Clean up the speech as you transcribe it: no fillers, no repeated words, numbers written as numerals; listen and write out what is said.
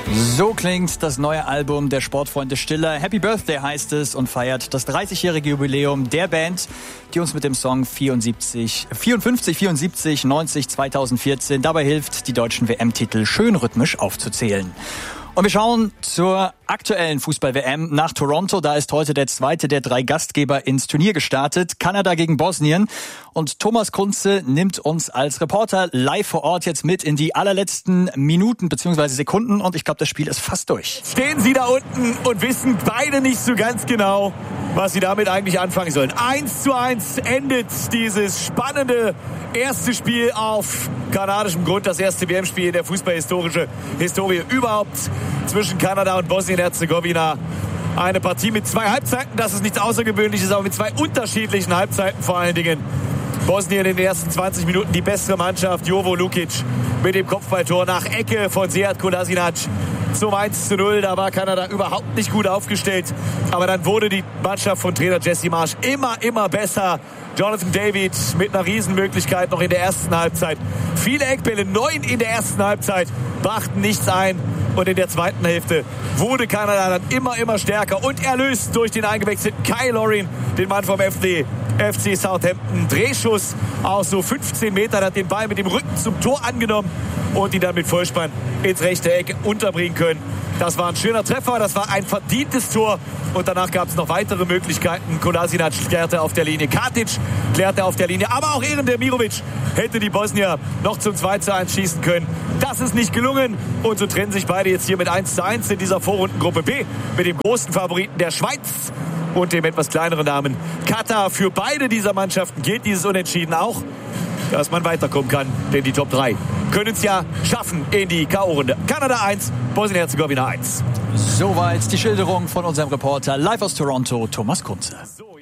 So klingt das neue Album der Sportfreunde Stiller. Happy Birthday heißt es und feiert das 30-jährige Jubiläum der Band, die uns mit dem Song 54, 90, 2014 dabei hilft, die deutschen WM-Titel schön rhythmisch aufzuzählen. Und wir schauen zur aktuellen Fußball-WM nach Toronto. Da ist heute der zweite der 3 Gastgeber ins Turnier gestartet. Kanada gegen Bosnien. Und Thomas Kunze nimmt uns als Reporter live vor Ort jetzt mit in die allerletzten Minuten bzw. Sekunden. Und ich glaube, das Spiel ist fast durch. Stehen sie da unten und wissen beide nicht so ganz genau, was sie damit eigentlich anfangen sollen. 1:1 endet dieses spannende erste Spiel auf kanadischem Grund. Das erste WM-Spiel in der Fußballhistorie überhaupt zwischen Kanada und Bosnien-Herzegowina. Eine Partie mit 2 Halbzeiten, das ist nichts Außergewöhnliches, aber mit 2 unterschiedlichen Halbzeiten vor allen Dingen. Bosnien in den ersten 20 Minuten die bessere Mannschaft. Jovo Lukic mit dem Kopfballtor nach Ecke von Sead Kolasinac zum 1:0. Da war Kanada überhaupt nicht gut aufgestellt. Aber dann wurde die Mannschaft von Trainer Jesse Marsch immer besser. Jonathan David mit einer Riesenmöglichkeit noch in der ersten Halbzeit. Viele Eckbälle, 9 in der ersten Halbzeit, brachten nichts ein. Und in der zweiten Hälfte wurde Kanada dann immer stärker und erlöst durch den eingewechselten Kyle Lorin, den Mann vom FC Southampton. Drehschuss aus so 15 Metern, hat den Ball mit dem Rücken zum Tor angenommen und ihn dann mit Vollspann ins rechte Eck unterbringen können. Das war ein schöner Treffer, das war ein verdientes Tor und danach gab es noch weitere Möglichkeiten. Kolasinac klärte auf der Linie, Katic klärte auf der Linie, aber auch Eren Demirovic hätte die Bosnier noch zum 2:1 schießen können. Das ist nicht gelungen und so trennen sich beide jetzt hier mit 1:1 in dieser Vorrundengruppe B mit dem großen Favoriten der Schweiz und dem etwas kleineren Namen Katar. Für beide dieser Mannschaften gilt dieses Unentschieden auch, dass man weiterkommen kann, denn die Top 3 können es ja schaffen in die K.O.-Runde. Kanada 1, Bosnien-Herzegowina 1. Soweit die Schilderung von unserem Reporter live aus Toronto, Thomas Kunze.